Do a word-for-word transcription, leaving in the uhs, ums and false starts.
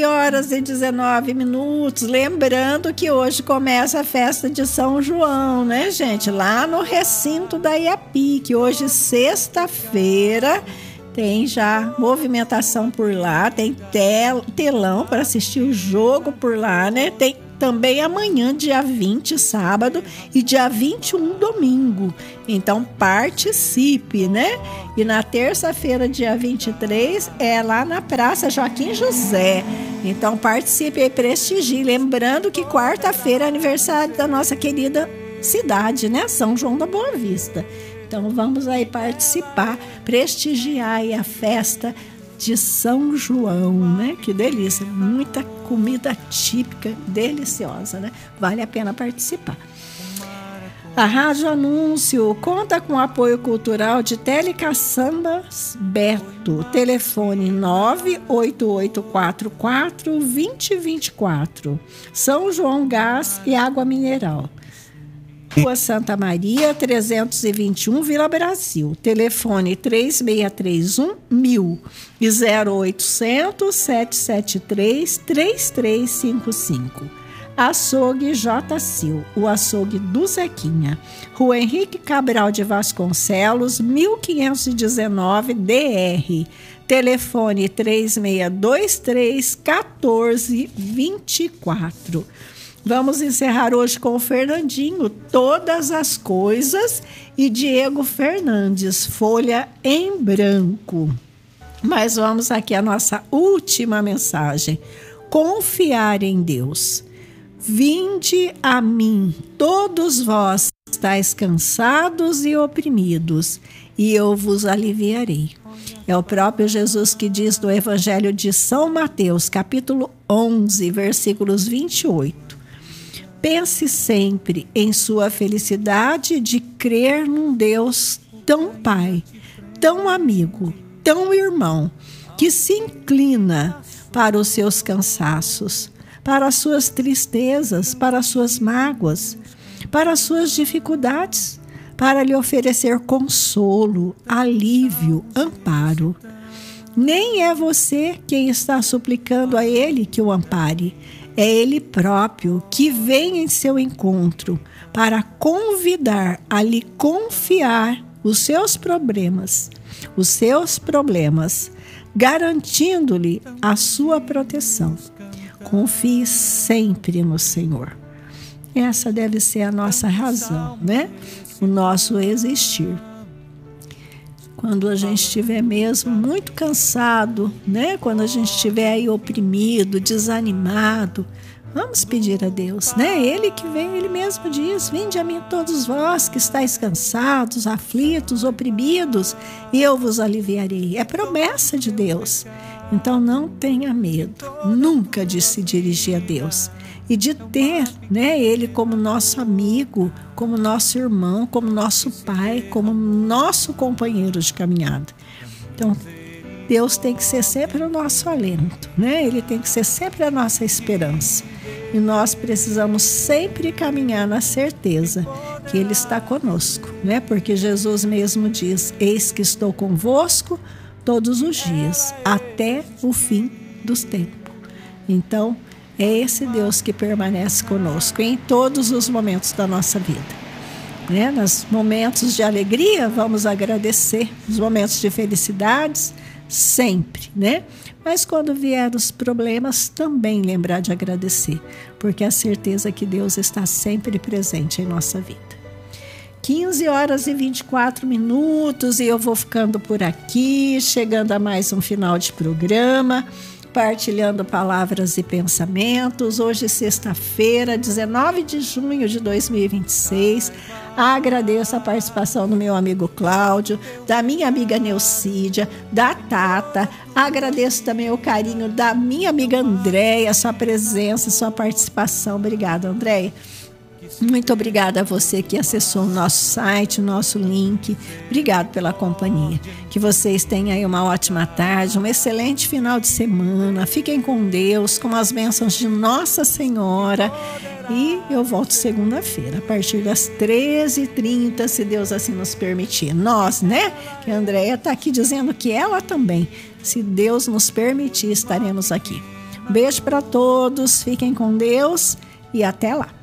quinze horas e dezenove minutos. Lembrando que hoje começa a festa de São João, né, gente? Lá no recinto da I A P I, que hoje, sexta-feira, tem já movimentação por lá, tem tel- telão para assistir o jogo por lá, né? Tem também amanhã, dia vinte, sábado, e dia vinte e um, domingo. Então, participe, né? E na terça-feira, dia vinte e três, é lá na Praça Joaquim José. Então, participe e prestigie. Lembrando que quarta-feira é aniversário da nossa querida cidade, né? São João da Boa Vista. Então, vamos aí participar, prestigiar aí a festa de São João, né? Que delícia, muita comida típica, deliciosa, né? Vale a pena participar. A Rádio Anúncio conta com o apoio cultural de Telecaçambas Beto, telefone nove oito oito quatro quatro dois zero dois quatro, São João Gás e Água Mineral. Rua Santa Maria, trezentos e vinte e um, Vila Brasil. Telefone três seis três um mil e zero oitocentos, sete sete três, três três cinco cinco. Açougue J. Sil, o açougue do Zequinha. Rua Henrique Cabral de Vasconcelos, mil quinhentos e dezenove, D R. Telefone três seis dois três, um quatro dois quatro. Vamos encerrar hoje com o Fernandinho, Todas as Coisas, e Diego Fernandes, Folha em Branco. Mas vamos aqui à nossa última mensagem. Confiar em Deus. Vinde a mim, todos vós que estáis cansados e oprimidos, e eu vos aliviarei. É o próprio Jesus que diz no Evangelho de São Mateus, capítulo onze, versículos vinte e oito. Pense sempre em sua felicidade de crer num Deus tão Pai, tão amigo, tão irmão, que se inclina para os seus cansaços, para as suas tristezas, para as suas mágoas, para as suas dificuldades, para lhe oferecer consolo, alívio, amparo. Nem é você quem está suplicando a Ele que o ampare. É Ele próprio que vem em seu encontro para convidar a lhe confiar os seus problemas, os seus problemas, garantindo-lhe a sua proteção. Confie sempre no Senhor. Essa deve ser a nossa razão, né? O nosso existir. Quando a gente estiver mesmo muito cansado, né? Quando a gente estiver aí oprimido, desanimado, vamos pedir a Deus, né? Ele que vem, Ele mesmo diz: vinde a mim todos vós que estáis cansados, aflitos, oprimidos, e eu vos aliviarei. É promessa de Deus. Então não tenha medo, nunca de se dirigir a Deus. E de ter, né, Ele como nosso amigo, como nosso irmão, como nosso pai, como nosso companheiro de caminhada. Então, Deus tem que ser sempre o nosso alento, né? Ele tem que ser sempre a nossa esperança. E nós precisamos sempre caminhar na certeza que Ele está conosco, né? Porque Jesus mesmo diz: eis que estou convosco todos os dias, até o fim dos tempos. Então, é esse Deus que permanece conosco em todos os momentos da nossa vida. Né? Nos momentos de alegria, vamos agradecer. Nos momentos de felicidades, sempre, né? Mas quando vier os problemas, também lembrar de agradecer, porque a certeza que Deus está sempre presente em nossa vida. quinze horas e vinte e quatro minutos, e eu vou ficando por aqui, chegando a mais um final de programa, partilhando palavras e pensamentos. Hoje, sexta-feira, dezenove de junho de dois mil e vinte e seis. Agradeço a participação do meu amigo Cláudio, da minha amiga Neucídia, da Tata. Agradeço também o carinho da minha amiga Andréia, sua presença, sua participação. Obrigada, Andréia. Muito obrigada a você que acessou o nosso site, o nosso link. Obrigado pela companhia. Que vocês tenham aí uma ótima tarde, um excelente final de semana. Fiquem com Deus, com as bênçãos de Nossa Senhora. E eu volto segunda-feira, a partir das treze e trinta, se Deus assim nos permitir. Nós, né? Que a Andréia está aqui dizendo que ela também, se Deus nos permitir, estaremos aqui. Beijo para todos, fiquem com Deus e até lá.